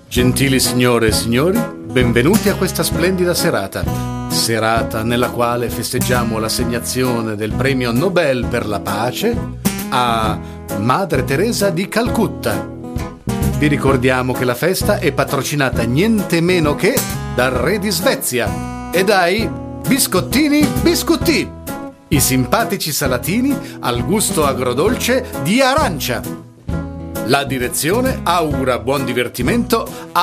Gentili signore e signori, benvenuti a questa splendida serata nella quale festeggiamo l'assegnazione del premio Nobel per la pace a Madre Teresa di Calcutta. Vi ricordiamo che la festa è patrocinata niente meno che dal re di Svezia e dai biscottini Biscutti, i simpatici salatini al gusto agrodolce di arancia. La direzione augura buon divertimento